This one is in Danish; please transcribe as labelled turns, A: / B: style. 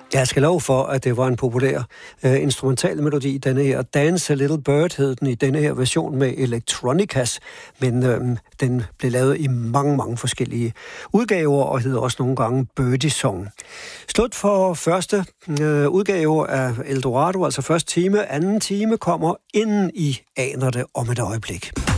A: Jeg skal love for, at det var en populær instrumental melodi, denne her. Dance a Little Bird hed den i denne her version med Electronicas, men den blev lavet i mange, mange forskellige udgaver, og hed også nogle gange Birdie Song. Slut for første udgave af Eldorado, altså første time. Anden time kommer inden I aner det om et øjeblik.